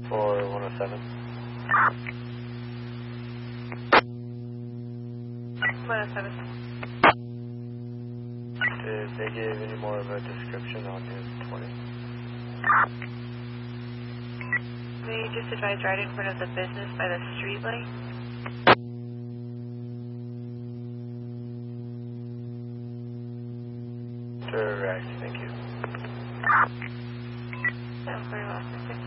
For 107. 107. Did they give any more of a description on his 20? They just advised right in front of the business by the street light. Correct, thank you. Yeah, very well.